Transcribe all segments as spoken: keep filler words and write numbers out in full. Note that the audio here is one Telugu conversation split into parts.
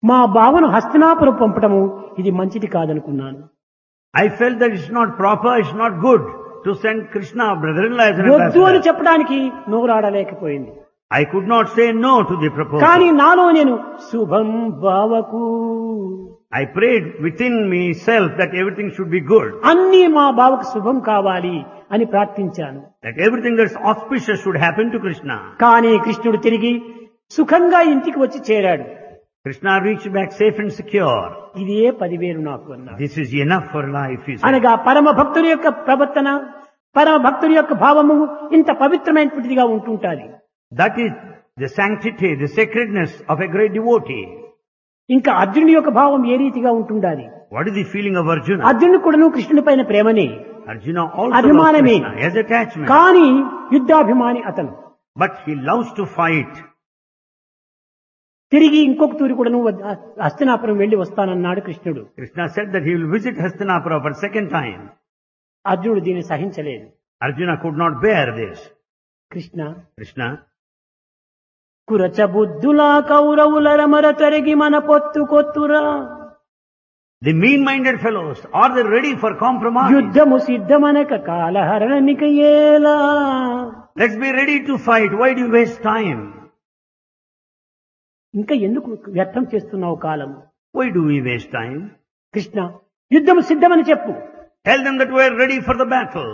మా బావను హస్తినాపురం పంపటము ఇది మంచిది కాదనుకున్నాను. I felt that it's not proper, it's not good to send Krishna, brother-in-law, as an వద్దు అని ambassador. చెప్పడానికి నోరాడలేకపోయింది. I could not say no to the proposal. కానీ నాలో నేను శుభం బావకు I prayed within myself that everything should be good, అన్నీ మా బావకు శుభం కావాలి అని ప్రార్థించాను. that everything that's auspicious should happen to Krishna. కానీ కృష్ణుడు తిరిగి సుఖంగా ఇంటికి వచ్చి చేరాడు. Krishna reached back safe and secure. ఇదే పదివేలు నాకు అన్నాడు. This is enough for life, he said. అనగా పరమ భక్తుడి యొక్క ప్రవర్తన, పరమ భక్తుడి యొక్క భావము ఇంత పవిత్రమైనటువంటిదిగా ఉంటుంటాది. That is the sanctity, the sacredness of a great devotee. ఇంకా అర్జునుడి యొక్క భావం ఏ రీతిగా ఉంటుండాలి? What is the feeling of Arjuna? అర్జునుడు కూడాను కృష్ణుడి పైన ప్రేమనే, Arjuna also loves అభిమానమే, Krishna, he has attachment. కానీ యుద్ధాభిమాని అతను. But he loves to fight. తిరిగి ఇంకొక తూరి కూడాను హస్తినాపురం వెళ్లి వస్తానన్నాడు కృష్ణుడు. Krishna said that he will visit Hastinapura for second time. అర్జునుడు దీన్ని సహించలేదు. Arjuna could not bear this. Krishna Krishna, కురచ బుద్ధులా కౌరవుల రమర తరిగి మన పొత్తు కొత్తురా, the mean-minded fellows, are they ready for compromise? యుద్ధము సిద్ధమనక కాలహరణమిక ఏలా. Let's be ready to fight. Why do you waste time? ఇంకా ఎందుకు వ్యర్థం చేస్తున్నావు కాలం? Why do we waste time? Krishna యుద్ధము సిద్ధమని చెప్పు. Tell them that we are ready for the battle.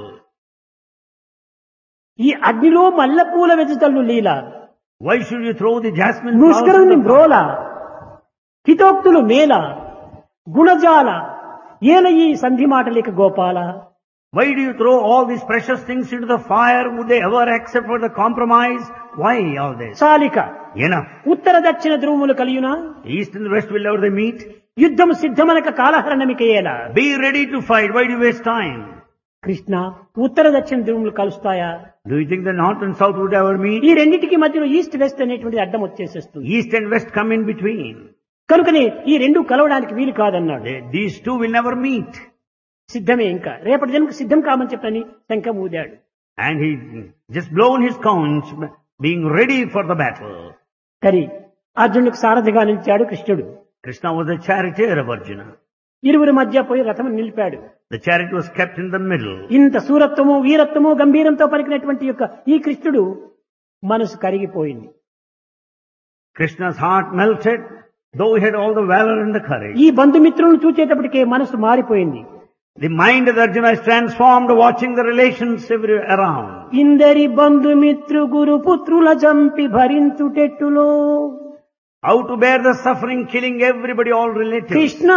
ఈ అగ్నిలో మల్లెపూల వెజతలు లీల, Why should you throw the jasmine flowers in ముష్కరుని the fire? బ్రోల, హితోక్తులు మేల, గుణజాల ఏల ఈ సంధి మాటలిక Gopala. Why do you throw all these precious things into the fire? Would they ever accept for the compromise? Why all this? సాలిక Enough. ఉత్తర దక్షిణ ధ్రువములు కలియునా, The east and the west will never they meet. యుద్ధము సిద్ధమనక కాలహరణమిక ఏలా. Be ready to fight. Why do you waste time? Krishna ఉత్తర దక్షిణ ధ్రువములు కలుస్తాయా? Do you think the north and south would ever meet? ఈ రెండింటికి మధ్యలో ఈస్ట్ వెస్ట్ అనేటువంటి అడ్డం వచ్చేసేస్తుంది. East and west come in between. కనుకనే ఈ రెండు కలవడానికి వీలు కాదన్నాడు. They, these two will never meet. సిద్ధమే, ఇంకా రేపటి జన్మకు సిద్ధం కామని చెప్పని శంఖం ఊదాడు. And he just blown his conch, being ready for the battle. కరి అర్జునుడికి సారథిగా నిలిచాడు కృష్ణుడు. Krishna was the charioteer of Arjuna. ఇరువురి మధ్య పోయి రథం నిలిపాడు. The chariot was kept in the middle. ఇంత సూరత్వము వీరత్వము గంభీరంతో పలికినటువంటి యొక్క ఈ కృష్ణుడు మనసు కరిగిపోయింది. Krishna's heart melted, though he had all the valor and the courage. ఈ బంధుమిత్రులను చూచేటప్పటికే మనసు మారిపోయింది. The mind of Arjuna is transformed watching the relations every around. ఇందరి బంధుమిత్రు గురు పుత్రుల జంపి భరించుటెట్టులో How to bear the suffering, killing everybody, all relatives. Krishna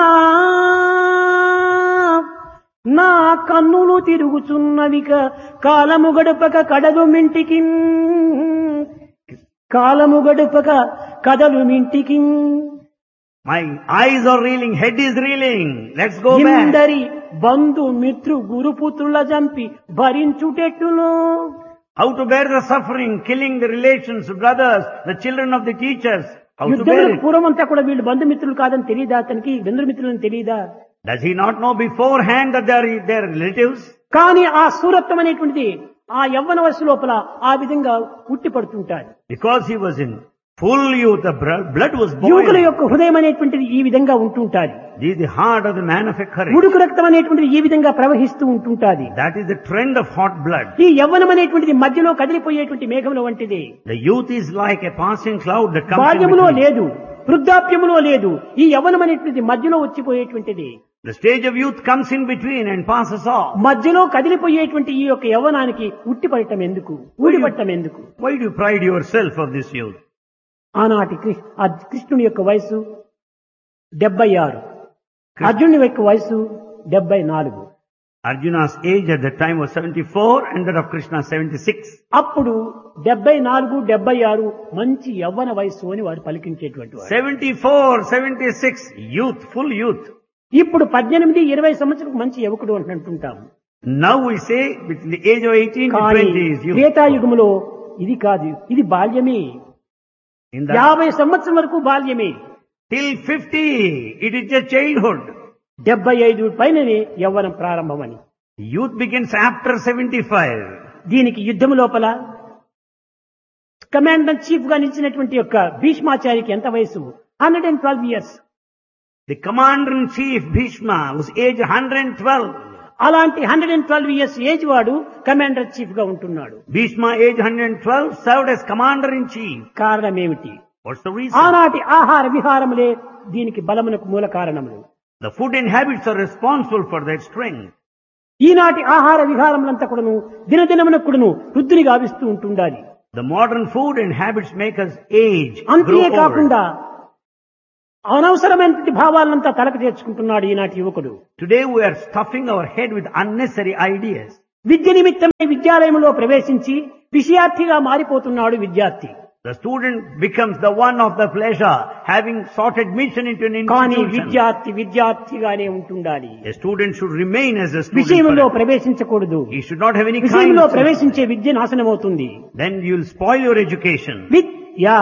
నా కన్నులు తిరుగుచున్నవిక కాలము గడుపక కడదు మింటికి, కాలము గడుపక కదలు మింటికి. My eyes are reeling, head is reeling. Let's go back. ఇందరి Bandhu మిత్రు గురుపుత్రుల జంపి భరించుటెట్టులో How to bear the suffering, killing the relations, brothers, the children of the teachers. How to bear యుద్ధములకు it. పూర్వమంతా కూడా వీళ్ళు బంధుమిత్రులు కాదని తెలియదా? అతనికి బంధుమిత్రులని తెలియదా? Does he not know beforehand that they are their relatives? కానీ ఆ సూరత్వం అనేటువంటిది ఆ యవ్వన వయసు లోపల ఆ విధంగా ఉట్టి పడుతుంటాడు. Because he was in full youth, the br- blood was యువకుల boiling. యొక్క హృదయం అనేటువంటిది ఈ విధంగా ఉంటుంటాది. This is the heart of the man of a courage. ఉడుకు రక్తం అనేటువంటిది ఈ విధంగా ప్రవహిస్తూ ఉంటుంటాది. That is the trend of hot blood. ఈ యవ్వనం అనేటువంటిది మధ్యలో కదిలిపోయేటువంటి మేఘముల వంటిది. The youth is like a passing cloud that comes in బాల్యములో between. లేదు, వృద్ధాప్యములో లేదు, ఈ యవ్వనం అనేటువంటిది మధ్యలో వచ్చిపోయేటువంటిది. The stage of youth comes in between and passes off. మధ్యలో కదిలిపోయేటువంటి ఈ యొక్క యవ్వనానికి ఉట్టిపడటం ఎందుకు, ఊడిపడటం ఎందుకు? Why do you pride yourself of this youth? ఆనాటి కృ- ఆ కృష్ణుని యొక్క వయసు డెబ్బై ఆరు, అర్జునుని యొక్క వయసు డెబ్బై నాలుగు. Arjuna's age at that time was seventy-four and that of Krishna seventy-six. అప్పుడు డెబ్బై నాలుగు డెబ్బై ఆరు మంచి యవ్వన వయస్సు అని వారు పలికించేటువంటి వారు. seventy-four, seventy-six, youth, full youth. ఇప్పుడు పద్దెనిమిది ఇరవై సంవత్సరం మంచి యువకుడు అని అంటుంటాము. Now we say between the age of eighteen to కానీ twenty is youth. త్రేతాయుగములో ఇది కాదు, ఇది బాల్యమే. In that, యాభై సంవత్సరం వరకు బాల్యమే. till fifty, it is just childhood. డెబ్బై ఐదు పైననే యవ్వనం ప్రారంభమని. Youth begins after seventy-five. దీనికి యుద్ధము లోపల కమాండర్ చీఫ్ గా నిలిచినటువంటి యొక్క భీష్మాచారికి ఎంత వయసు? Hundred and twelve years. The commander-in-chief Bhishma was aged one hundred twelve. అలాంటి hundred and twelve years age వాడు కమాండర్ చీఫ్ గా ఉంటున్నాడు. Bhishma, aged one hundred twelve, served as commander-in-chief. కారణం ఏమిటి? What's the reason? ఆనాటి ఆహార విహారములే దీనికి బలమునకు మూల కారణములు. The food and habits are responsible for that strength. ఈనాటి ఆహార విహారములంతా కూడాను దినదినమునకు కూడాను వృద్ధిని గావిస్తూ ఉంటుండాలి. The modern food and habits make us age, grow అంతేకాకుండా old. అనవసరమైనటువంటి భావాలంతా తలకు చేర్చుకుంటున్నాడు ఈనాటి యువకుడు. Today we are stuffing our head with unnecessary ideas. విద్య నిమిత్తమే విద్యాలయంలో ప్రవేశించి విషయార్థిగా మారిపోతున్నాడు విద్యార్థి. The student becomes the one of the pleasure, having sought admission into an కానీ institution. విద్యార్థి విద్యార్థిగానే ఉంటుండాలి. A student should remain as a student. విషయంలో forever. ప్రవేశించకూడదు. He should not have any kind విషయంలో of... ప్రవేశించే విద్య నాశనమవుతుంది. Then you will spoil your education. విద్యా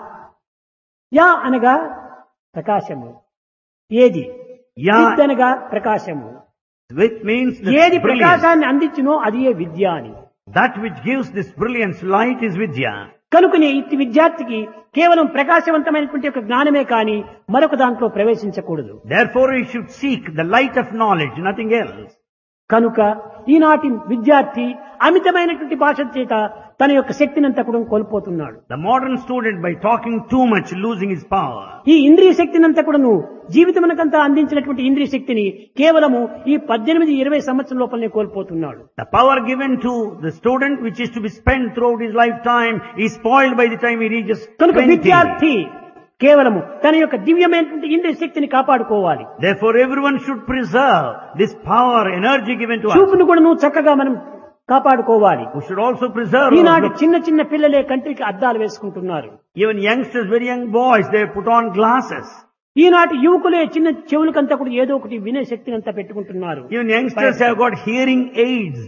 యా అనగా ప్రకాశము. ఏది? Ya, విద్య అనగా ప్రకాశము. which means the ఏది brilliance. ప్రకాశాన్ని అందించునో అది ఏ విద్య అని. That which gives this brilliance light is Vidya. కనుకనే ఇట్టి విద్యార్థికి కేవలం ప్రకాశవంతమైనటువంటి ఒక జ్ఞానమే కానీ మరొక దాంట్లో ప్రవేశించకూడదు. Therefore he should seek the light of knowledge, nothing else. కనుక ఈనాటి విద్యార్థి అమితమైనటువంటి భాష చేత తన యొక్క శక్తినంతా కూడా కోల్పోతున్నాడు. The modern student, by talking too much, losing his power. ఈ ఇంద్రియ శక్తినంతా కూడాను జీవితమునకంతా అందించినటువంటి ఇంద్రియ శక్తిని కేవలము ఈ పద్దెనిమిది ఇరవై సంవత్సరం లోపలనే కోల్పోతున్నాడు. The power given to the student, which is to be spent throughout his lifetime, is spoiled by the time he reaches కనుక twenty. విద్యార్థి కేవలము తన యొక్క దివ్యమైనటువంటి ఇంద్రియ శక్తిని కాపాడుకోవాలి. Therefore everyone should preserve this power, energy given to us. చూపును కూడా నువ్వు చక్కగా మనం కాపాడుకోవాలి. We should also preserve. ఈనాటి our- చిన్న చిన్న పిల్లలే కంటికి అద్దాలు వేసుకుంటున్నారు. Even youngsters, very young boys, they put on glasses. ఈనాటి యువకులే చిన్న చెవులకంతా కూడా ఏదో ఒకటి వినే శక్తిని అంతా పెట్టుకుంటున్నారు. Even youngsters have got hearing aids.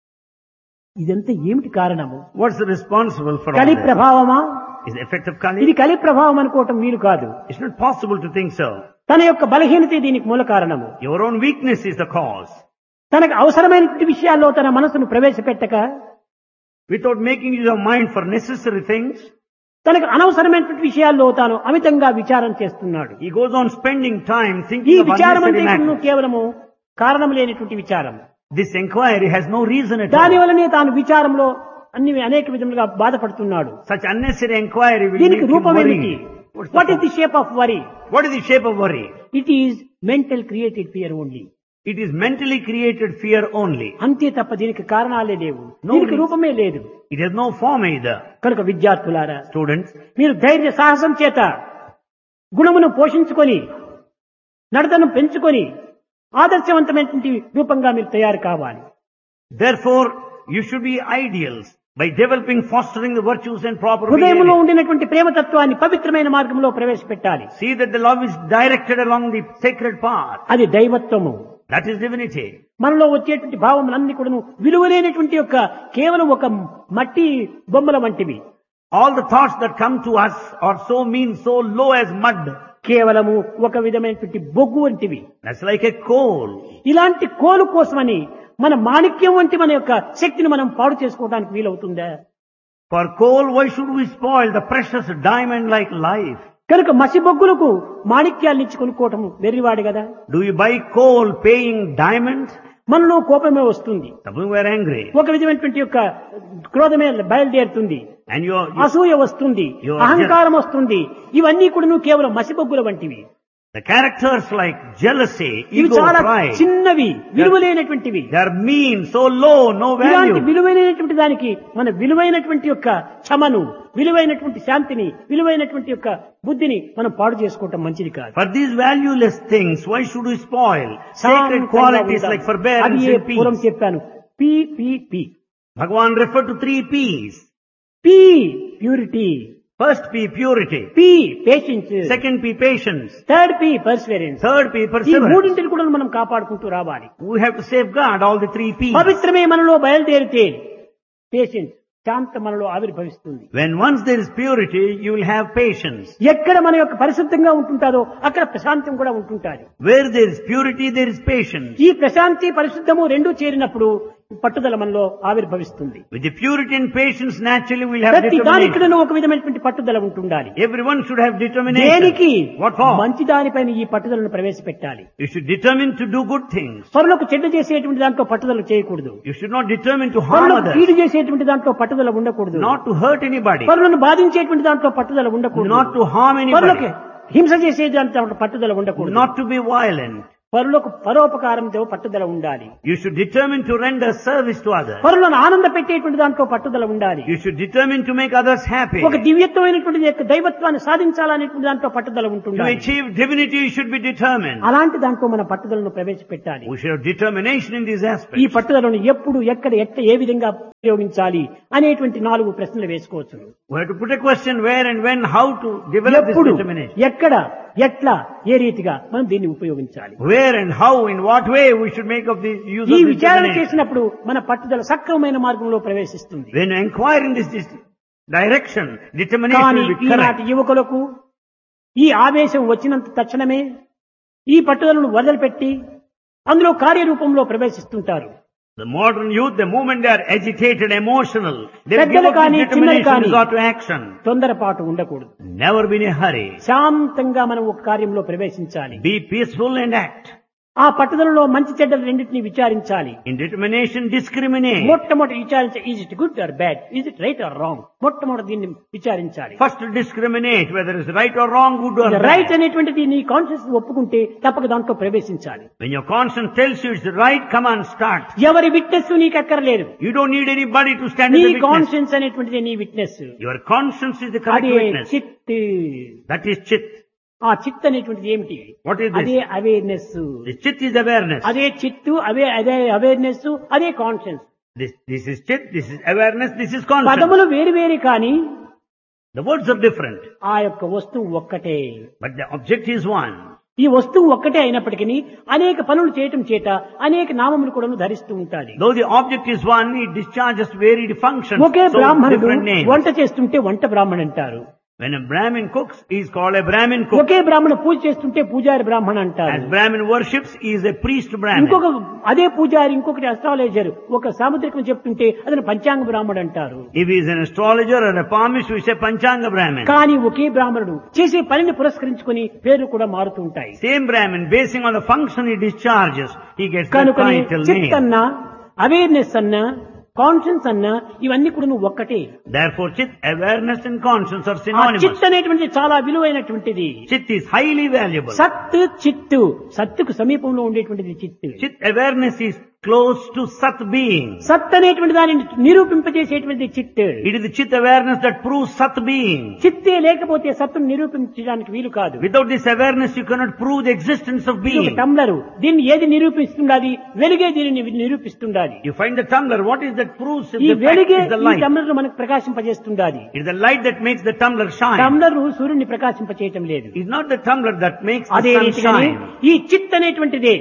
ఇదంతా ఏమిటి కారణము? What's responsible for all కలి this? ప్రభావమా? Is the effect of ఇది Kali? కలి ప్రభావం అనుకోవటం వీలు కాదు. It's not possible to think so. తన యొక్క బలహీనతే దీనికి మూల కారణము. Your own weakness is the cause. తనకు అవసరమైనటువంటి విషయాల్లో తన మనసును ప్రవేశపెట్టక Without making use of mind for necessary things, తనకు అనవసరమైనటువంటి విషయాల్లో తాను అమితంగా విచారం చేస్తున్నాడు. he goes on spending time ఈ thinking of విచారం అంటే unnecessary ఇప్పుడు matters. కేవలము కారణం లేనటువంటి విచారం. This inquiry has no reason at దాని all. వల్లనే తాను విచారంలో అన్ని అనేక విధములుగా బాధపడుతున్నాడు. Such unnecessary inquiry will make దీనికి him రూపం ఏమిటి? worry. What's the what is the cause? Shape of worry? What is the shape of worry? It is mental created fear only. It is mentally created fear only. అంతే తప్ప దీనికి కారణాలే లేవు. No దీనికి reason. రూపమే లేదు. It has no form either. కనుక విద్యార్థులారా, Students, మీరు ధైర్య సాహసం చేత గుణమును పోషించుకొని నడతను పెంచుకొని ఆదర్శవంతమైనటువంటి రూపంగా మీరు తయారు కావాలి. therefore, you should be ideals by developing, fostering the virtues and proper హృదయంలో behavior. ఉండినటువంటి ప్రేమతత్వాన్ని పవిత్రమైన మార్గంలో ప్రవేశపెట్టాలి. See that the love is directed along the sacred path. అది దైవత్వము. That is divinity. మనలో వచ్చేటువంటి భావములన్నీ కూడా విలువలేనటువంటి యొక్క కేవలం ఒక మట్టి బొమ్మల వంటివి. All the thoughts that come to us are so mean, so low as mud. కేవలము ఒక విధమైనటువంటి బొగ్గు వంటివి. That's like a coal. ఇలాంటి కోలు కోసమని మన మాణిక్యం వంటి మన యొక్క శక్తిని మనం పాడు చేసుకోవడానికి వీలవుతుందా? For coal, why should we spoil the precious diamond like life? కనుక మసి బొగ్గులకు మాణిక్యాలు ఇచ్చి కొనుక్కోవటం వెర్రివాడు కదా. Do you buy coal paying diamond? మనలో కోపమే వస్తుంది. Suppose we are angry. ఒక విధమైనటువంటి యొక్క క్రోధమే బయలుదేరుతుంది. And you are, you, అసూయ వస్తుంది. You are అహంకారం వస్తుంది. ఇవన్నీ కూడా నువ్వు కేవలం మసిబొగ్గుల వంటివి. the characters like jealousy, ఇవి ego, చాలా pride, చిన్నవి, విలువలేనటువంటివి. they are mean, so low, no ఇలాంటి value. విలువైనటువంటి దానికి మన విలువైనటువంటి యొక్క క్షమను, విలువైనటువంటి శాంతిని, విలువైనటువంటి యొక్క బుద్ధిని మనం పాడు చేసుకోవటం మంచిది కాదు. For these valueless things, why should we spoil sacred శాంతంగా qualities ఉండాలి. like forbearance అది ఏ and పూర్వం peace? చెప్పాను. P P P Bhagavan referred to three P's. P purity, First P, purity. P patience, Second P, patience. Third P Perseverance. Third P, ఈ perseverance. మూడింటిని కూడా మనం కాపాడుకుంటూ రావాలి. We have to safeguard all the three P's. పవిత్రమే మనలో బయలుదేరితే పేషెన్స్, శాంత మనలో ఆవిర్భవిస్తుంది. When once there is purity, you will have patience. ఎక్కడ మన యొక్క పరిశుద్ధంగా ఉంటుంటారో అక్కడ ప్రశాంతం కూడా ఉంటుంటారు. Where there is purity, there is patience. ఈ ప్రశాంతి పరిశుద్ధము రెండూ చేరినప్పుడు పట్టుదల మనలో ఆవిర్భవిస్తుంది. With the purity and patience, naturally we'll have ప్రతి determination. దానికిడను ఒక విధమైనటువంటి పట్టుదల ఉంటుండాలి. Everyone should have determination. దేనికి? What for? మంచి దానిపైన ఈ పట్టుదలను ప్రవేశపెట్టాలి. You should determine to do good things. పరులకు చెడ్డ చేసేటువంటి దాంట్లో పట్టుదల చేయకూడదు. You should not determine to harm పరులకు others. కీడు చేసేటువంటి దాంట్లో పట్టుదల ఉండకూడదు. Not to hurt anybody. పరులను బాధించేటువంటి దాంట్లో పట్టుదల ఉండకూడదు. Not to harm పరులకు anybody. హింస చేసే దాంట్లో పట్టుదల ఉండకూడదు. Not to be violent. పరులకు పరోపకారంతో పట్టుదల ఉండాలి. You should determine to render service to others. పరులను ఆనంద పెట్టేటువంటి దాంట్లో పట్టుదల ఉండాలి. You should determine to make others happy. ఒక దివ్యత్వమైనటువంటి యొక్క దైవత్వాన్ని సాధించాలనేటువంటి దాంట్లో పట్టుదల To ఉంటుంది. achieve divinity, you should be determined. అలాంటి దాంట్లో మన పట్టుదలను ప్రవేశపెట్టాలి. We should have determination in these ఈ aspects. పట్టుదలను ఎప్పుడు ఎక్కడ ఎట్ట ఏ విధంగా ఉపయోగించాలి అనేటువంటి నాలుగు ప్రశ్నలు వేసుకోవచ్చు. We have to put a question where and when, how to develop this ఎప్పుడు determination. ఎక్కడ ఎట్లా ఏ రీతిగా మనం దీన్ని ఉపయోగించాలి. Where and how, in what way we should make of the use ఈ of this విచారణ determination. చేసినప్పుడు మన పట్టుదల సక్రమమైన మార్గంలో ప్రవేశిస్తుంది. When you inquire in this, this direction, determination కానీ will be ఈనాటి correct. యువకులకు ఈ ఆవేశం వచ్చినంత తక్షణమే ఈ పట్టుదలను వదిలిపెట్టి అందులో కార్యరూపంలో ప్రవేశిస్తుంటారు. The modern youth, the moment they are agitated, emotional, they give పెద్దలు up కానీ this చిన్నలు determination కానీ resort to action. తొందరపాటు ఉండకూడదు. Never be in a hurry. శాంతంగా మనం ఒక కార్యంలో ప్రవేశించాలి. Be peaceful and act. ఆ పట్టుదలలో మంచి చెడ్డలు రెండింటినీ విచారించాలి. In determination, discriminate. మొట్టమొదటి విచారించ is it good or bad, is it right are wrong, మొట్టమొదటి దీన్ని విచారించాలి. First to discriminate whether it's right or wrong, good or right bad. అనేటువంటిది నీ కాన్షియస్ ఒప్పుకుంటే తప్పక దాంట్లో ప్రవేశించాలి. When your conscience tells you it's right, come on, start. ఎవరి విట్నెస్ నీకు అక్కర్లేదు. You don't need anybody to stand నీ as a witness. కాన్షియన్స్ అనేటువంటిది నీ witness. Your conscience is the correct అదే witness. చిత్. That is chit. ఆ చిత్ అనేటువంటిది ఏమిటి? What is అదే this? Awareness. The chit is awareness. అదే చిత్తు, అవే అదే అవేర్నెస్, అదే conscience. This, this is chit, this is awareness, this is conscience. పదములు వేరు వేరు కానీ The words are different, ఆ యొక్క వస్తువు ఒక్కటే. but the object is one. ఈ వస్తువు ఒక్కటే అయినప్పటికీ అనేక పనులు చేయటం చేత అనేక నామములు కూడా ధరిస్తూ ఉంటాయి. Though the object is one, it discharges varied functions. Okay So బ్రాహ్మణుడు different names. వంట చేస్తుంటే వంట బ్రాహ్మణ్ అంటారు. When a Brahmin cooks, he is called a Brahmin cook. ఒకే బ్రాహ్మణ పూజ చేస్తుంటే పూజారి బ్రాహ్మణ అంటారు. As Brahmin worships, he is a priest Brahmin. ఇంకొక అదే పూజారి ఇంకొకటి అస్ట్రాలజర్ ఒక సాముద్రికం చెప్తుంటే అతను పంచాంగ బ్రాహ్మణుడు అంటారు. If he is an astrologer or a palmist, we say Panchanga Brahmin. కానీ ఒకే బ్రాహ్మణుడు చేసే పనిని పురస్కరించుకొని పేర్లు కూడా మారుతూ ఉంటాయి. Same Brahmin, basing on the function he discharges, he gets the కనుక title చిత్ name. అన్నా అవేర్నెస్ అన్నా కాన్షియన్స్ అన్నా ఇవన్నీ కూడా నువ్వు ఒక్కటే. Therefore, chit, awareness and conscience are ఆ synonymous. చిత్ అనేటువంటిది చాలా విలువైనటువంటిది. Chit is highly valuable. సత్ చిత్తు, సత్తుకు సమీపంలో ఉండేటువంటిది చిత్తు. Chit awareness is close to Sat being. సత్ అనేటువంటి దానిని నిరూపింపజేసేటువంటి చిత్. It is the Chit awareness that proves Sat being. చిత్తే లేకపోతే సత్తును నిరూపించడానికి వీలు కాదు. Without this awareness, you cannot prove the existence of ఇది ఒక being. టంబ్లరు, దీన్ని ఏది నిరూపిస్తుండాలి? వెలుగే దీనిని నిరూపిస్తుండాలి. You find the tumbler. What is that proves ఈ the fact వెలుగే is the ఈ light. టంబ్లర్ మనకు ప్రకాశింపజేస్తుండాలి. It is the light that makes the tumbler shine. Tumbler సూర్యుని ప్రకాశింపచేయటం లేదు. It's not the tumbler that makes the అదే sun రీతిగానే shine. ఈ చిత్ అనేటువంటిదే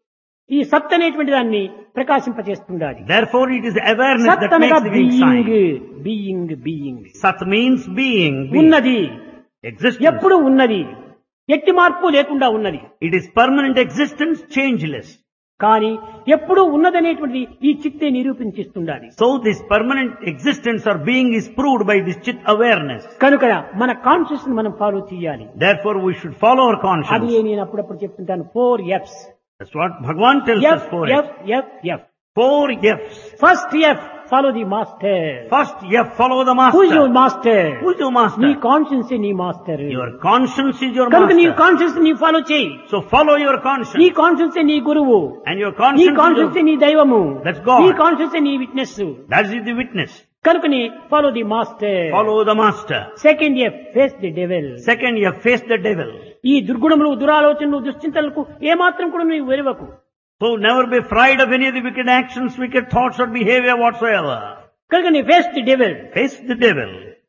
ఈ సత్ అనేటువంటి దాన్ని ప్రకాశింపచేస్తుండాలి. Therefore, it is awareness సత్ that అనగా makes the being being, shine. Being being Sat means being, being. ఉన్నది, Existence. ఎప్పుడు ఉన్నది, ఎట్టి మార్పు లేకుండా ఉన్నది. It is permanent existence, changeless. కానీ ఎప్పుడు ఉన్నదనేటువంటి ఈ చిత్తే నిరూపించిస్తుండాలి. So this permanent existence or being is proved by this chit awareness. కనుక మన కాన్షియస్ మనం ఫాలో చేయాలి. Therefore, we should follow our అది conscience. నేను అప్పుడప్పుడు చెప్తుంటాను, four ఎఫ్స్. That's what Bhagavan tells us. F Four F F's. F F. Four F's. First F follow the master. First F, follow the who is your master. Master? Who is your నీ master? కాన్షియన్స్ నీ master. Your conscience is your కనుక నీ master. కాన్షియన్స్ నీ ఫాలో చేయి. So follow your నీ conscience. కాన్షియన్స్ నీ గురువు. And your నీ conscience is కాన్షియన్స్ your, నీ దైవము. That's God. నీ కాన్షియన్స్ నీ witness. that is the witness. కనుక నీ follow the master. Follow the master. Second F face the devil. Second F, face the devil. ఈ దుర్గుణములు, దురాలోచనలు, దుశ్చింతలకు ఏమాత్రం కూడా నువ్వు వెరవకు. So never be afraid of any of the wicked actions, wicked thoughts or behavior whatsoever. కనుక నీ face the devil. Face the devil.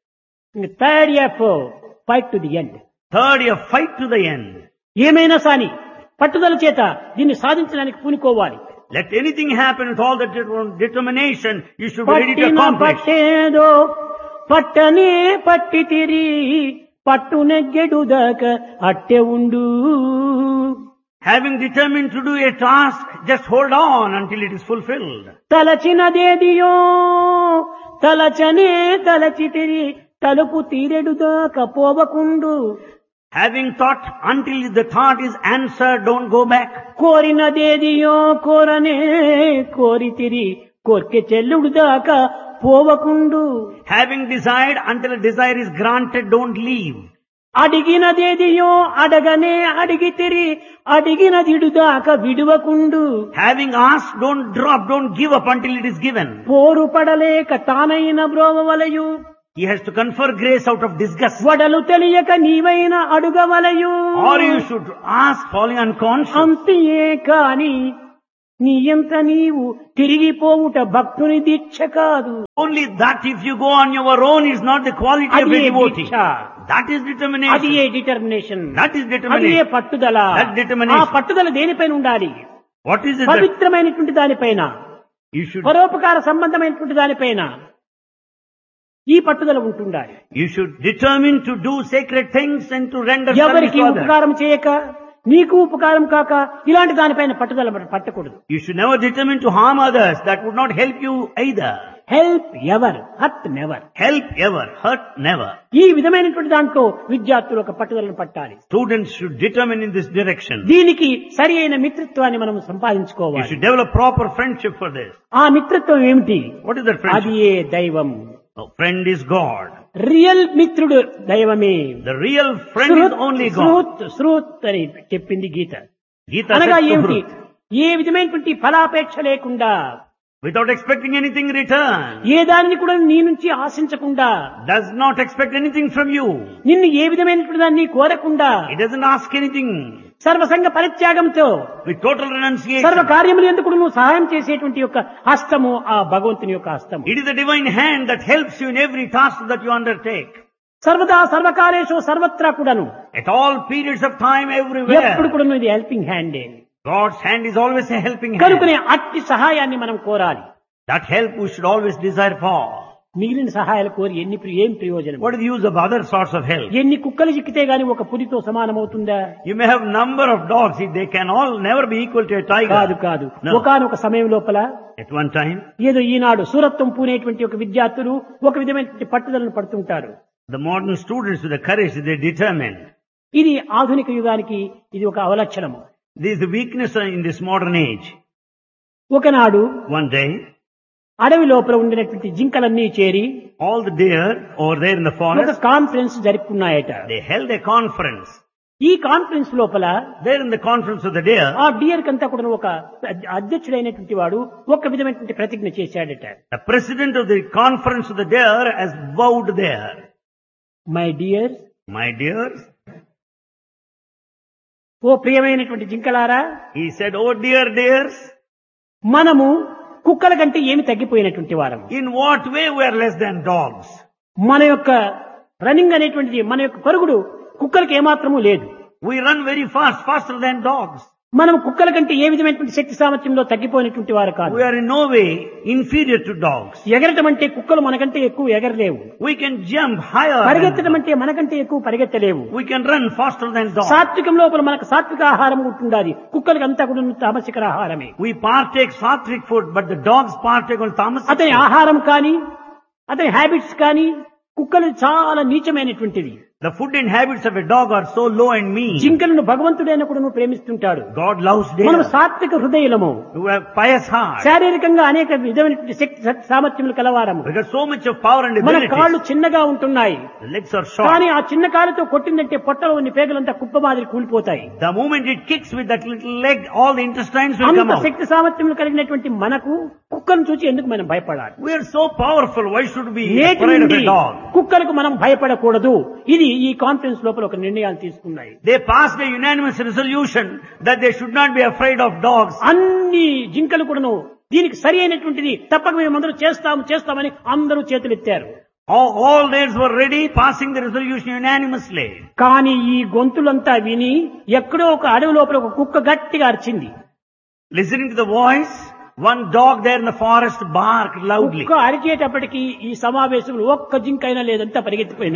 Third F fight to the end. Third F, fight to the end. ఏమైనా సాని పట్టుదల చేత దీన్ని సాధించడానికి పూనుకోవాలి. Let anything happen with all that determination, you should be ready to పట్టిన accomplish. పట్టేదో పట్టనే పట్టి తిరి పట్టు నెగ్గెడు దాకా అట్టె ఉండు. Having determined to do a task, just hold on until it is fulfilled. తలచినదేదియో తలచనే తలచితిరి తలుపు తీరెడుదాక పోవకుండు. Having thought until the thought is answered, don't go back. కోరినదేదియో కోరనే కోరితిరి కోర్కె చెల్లుడుదాక పోవకుండు. Having desired until a desire is granted, don't leave. అడిగినదేదియో అడగనే అడిగితిరి అడిగినదిడుదాక విడువకుండు. Having asked, don't drop, don't give up until it is given. పోరు పడలేక తానైన బ్రోవవలయు. He has to confer grace out of disgust. వడలు తెలియక నీవైన అడుగవలయు. Or you should ask falling unconscious. అంతియే కాని నీయంత నీవు తిరిగిపోవుట భక్తుని దీక్ష కాదు. Only that if you go on your own is not the quality of a అదే devotee. దీక్ష. That is అది determination. A determination. That is అది ఏ determination. పట్టుదల. That determination. ఆ పట్టుదల దేనిపైన ఉండాలి? What is it that పవిత్రమైనటువంటి దానిపైన, you should, పరోపకార సంబంధమైనటువంటి దానిపైన ఈ పట్టుదల ఉంటుండాలి. you should determine to do sacred things and to render service ఎవరికి to others. ఉపకారం చేయక నీకు ఉపకారం కాక ఇలాంటి దానిపైన పట్టుదల పట్టకూడదు. You should never determine to harm others. That would not help you either. Help ever, hurt never. Help ever, hurt never. ఈ విధమైనటువంటి దాంట్లో విద్యార్థులు ఒక పట్టుదలను పట్టాలి. Students should determine in this direction. దీనికి సరి అయిన మిత్రత్వాన్ని మనం You సంపాదించుకోవాలి. should develop proper friendship for this. ఆ మిత్రత్వం ఏమిటి? What is that అది friendship? ఏ దైవం. A friend is God. Real మిత్రుడు దైవమే. The real friend is only God. శ్రూత్ శ్రూత్ అని చెప్పింది గీత. Gita అనగా said to ఏమిటి? Ruth, ఏ విధమైనటువంటి ఫలాపేక్ష లేకుండా, without expecting anything in return, ఏ దానిని కూడా నీ నుంచి ఆశించకుండా, does not expect anything from you. నిన్ను ఏ విధమైనటువంటి దాన్ని కోరకుండా, It doesn't ask anything. సర్వసంగ పరిత్యాగంతో With total renunciation. సర్వ కార్యములు ఎందుకు నువ్వు సహాయం చేసేటువంటి యొక్క హస్తము ఆ భగవంతుని యొక్క హస్తము. It is the divine hand that helps you in every task that you undertake. సర్వదా సర్వకాలేషు సర్వత్రా కూడాను, At all periods of time, everywhere. ఎప్పుడు కూడా ఇది helping హ్యాండే. God's hand is always a helping hand. కనుకనే అట్టి సహాయాన్ని మనం కోరాలి. That help we should always desire for. మిగిలిన సహాయాలు కోరి ఎన్ని ప్రి- ఏం ప్రయోజనం? What is the use of other sorts of help? ఎన్ని కుక్కలు చిక్కితే గాని ఒక పులితో సమానమవుతుందా? You may have number of dogs, they can all never be equal to a కాదు tiger. కాదు. No. ఒకానొక సమయం లోపల At one time, ఏదో ఈనాడు సూరత్వం పూనేటువంటి ఒక విద్యార్థులు ఒక విధమైనటువంటి పట్టుదలను పడుతుంటారు. the modern students with the courage, they determined. ఇది ఆధునిక యుగానికి ఇది ఒక అవలక్షణము. This is the weakness in this modern age. ఒకనాడు One day, అడవి లోపల ఉండినటువంటి జింకలన్నీ చేరి all the deer over there in the ఒక forest, conference జరుపుకున్నాయట. they held a conference. ఈ కాన్ఫరెన్స్ లోపల There in the conference of the deer, ఆ డియర్ కంతా కూడా ఒక అధ్యక్షుడైనటువంటి వాడు ఒక విధమైనటువంటి ప్రతిజ్ఞ చేశాడట. the president of the conference of the deer has vowed there. My dear, My dears, ఓ ప్రియమైనటువంటి జింకలారా, he said, oh dear dears, మనము కుక్కల కంటే ఏమి తగ్గిపోయినటువంటి వారము. in what way we are less than dogs? మన యొక్క రన్నింగ్ అనేటువంటిది, మన యొక్క పరుగుడు కుక్కలకి ఏమాత్రము లేదు. We run very fast, faster than dogs. మనం కుక్కల కంటే ఏ విధమైనటువంటి శక్తి సామర్థ్యంలో తగ్గిపోయినటువంటి వారు కాదు. We are in no way inferior to dogs. ఎగరటం అంటే కుక్కలు మనకంటే ఎక్కువ ఎగరలేవు. We can jump higher. than పరిగెత్తడం dogs. అంటే మనకంటే ఎక్కువ పరిగెత్తలేవు. We can run faster than dogs. సాత్వికం లోపల మనకు సాత్విక ఆహారం ఉంటుండాలి. కుక్కలకి అంతా కూడా తామసిక ఆహారమే. We partake sattvic food, but the dogs partake on tamasic అతని food. ఆహారం కానీ అతని హ్యాబిట్స్ కానీ కుక్కలు చాలా నీచమైనటువంటిది. The food and habits of a dog are so low and mean. జింకలను భగవంతుడైన కూడా నువ్వు ప్రేమిస్తుంటాడు. God loves మనం deer. సాత్విక హృదయలము, Who have pious heart. శారీరకంగా అనేక విధమైనటువంటి శక్తి సత్ సామర్థ్యములు కలవారము. We got so much of power and మన ability. కాళ్ళు చిన్నగా ఉంటున్నాయి. The legs are short. కానీ ఆ చిన్న కాలుతో కొట్టిందంటే పొట్టలో ఉన్న పేగులంతా కుప్ప మాదిరి కూలిపోతాయి. The moment it kicks with that little leg, all the intestines will come అంత out. శక్తి సామర్థ్యములు కలిగినటువంటి మనకు కుక్కను చూసి ఎందుకు మనం భయపడాలి? We are so powerful. Why should we be నేటి afraid of నుండి a dog? కుక్కలకు మనం భయపడకూడదు. ఇది ఈ కాన్ఫరెన్స్ లోపల ఒక నిర్ణయాలు తీసుకున్నాయి. They passed a unanimous resolution that they should not be afraid of dogs. అన్ని జింకలు కూడాను దీనికి సరి అయినటువంటిది తప్పక మేము అందరూ చేస్తాము చేస్తామని అందరూ చేతులెత్తారు. All, all theirs were ready, passing the resolution unanimously. కానీ ఈ గొంతులంతా విని ఎక్కడో ఒక అడవి లోపల ఒక కుక్క గట్టిగా అరిచింది. Listening to the voice, one dog there in the forest barked loudly. కుక్క అరిచేటప్పటికి ఈ సమావేశంలో ఒక్క జింక అయినా లేదంతా పరిగెత్తిపోయినాయి.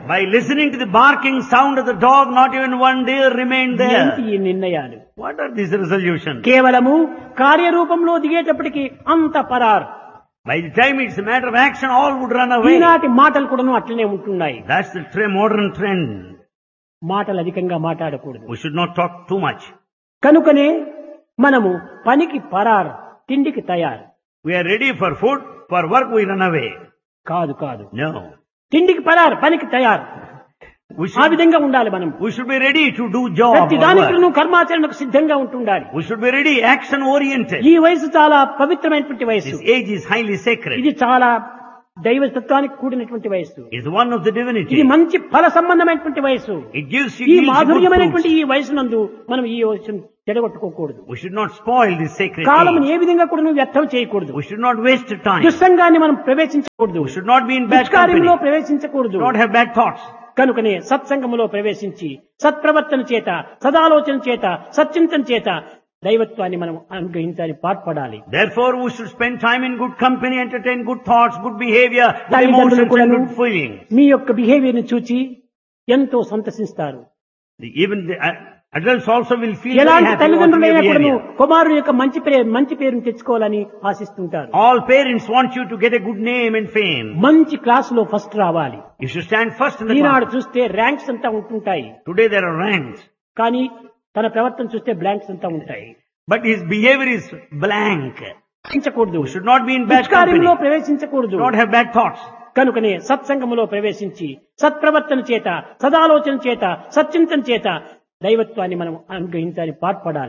By listening to the barking sound of the dog, not even one deer remained ఏంటి there. ఈ నిర్ణయాలు? What are these resolutions? కేవలము కార్యరూపంలో దిగేటప్పటికి అంత పరార్. By the time it's a matter of action, all would run away. ఈనాటి మాటలు కూడాను అట్లనే ఉంటున్నాయి. That's the tre- modern trend. మాటలు అధికంగా మాట్లాడకూడదు. We should not talk too much. కనుకనే మనము పనికి పరార్, తిండికి తయారు. We are ready for food, for work we run away. కాదు కాదు, No. తిండికి పరార్, పనికి తయారు. We ఆ should, విధంగా ఉండాలి మనం. we should be ready to do job ప్రతి or దానికి work. కర్మాచరణకు సిద్ధంగా ఉంటుండాలి. We should be ready, action oriented. ఈ వయసు చాలా పవిత్రమైనటువంటి వయసు. This age is highly sacred. ఇది చాలా దైవతత్వానికి కూడినటువంటి వయసు. It's one of the divinity. ఇది మంచి ఫల సంబంధమైనటువంటి వయసు. It gives you ఈ yields good మాధుర్యమైనటువంటి fruits. ఈ వయసునందు మనం ఈ వయసును చెడగొట్టుకోకూడదు. We should not spoil this sacred column age. ఏ విధంగా కూడా నువ్వు వ్యర్థం చేయకూడదు. We should not waste time. దుస్సంగాన్ని మనం ప్రవేశించకూడదు. We should not be in bad దుష్కార్యంలో company. ప్రవేశించకూడదు. Not have bad thoughts. కనుకనే సత్సంగములో ప్రవేశించి సత్ప్రవర్తన చేత, సదాలోచన చేత, సచ్చింతన చేత దైవత్వాన్ని మనం అనుగ్రహించాలి, పాటుపడాలి. Therefore, we should spend time in good company, entertain good thoughts, good behavior, good తల్లిదండ్రులు emotions and కూడాను good feelings. మీ యొక్క బిహేవియర్ ని చూచి ఎంతో సంతసిస్తారు. The- Even the uh, adults also will feel very ఎలాంటి happy watching తల్లిదండ్రులైనా your కూడాను behavior. కుమారుని యొక్క మంచి పేరు మంచి పేరుని తెచ్చుకోవాలని ఆశిస్తుంటారు. All parents want you to get a good name and fame. మంచి క్లాసులో ఫస్ట్ రావాలి. You should stand first in the Eenadu class. చూస్తే ర్యాంక్స్ అంతా ఉంటుంటాయి, Today there are ranks, కానీ తన ప్రవర్తన చూస్తే బ్లాంక్స్ అంతా ఉంటాయి. but his behavior is blank. ప్రవేశించకూడదు. We should not be in bad దుష్కార్యంలో company. ప్రవేశించకూడదు. Not have bad thoughts. కనుకనే సత్సంగములో ప్రవేశించి సత్ప్రవర్తన చేత, సదాలోచన చేత, సచ్చింతన చేత దైవత్వాన్ని మనం అనుగ్రహించాలి, పాటుపడాలి.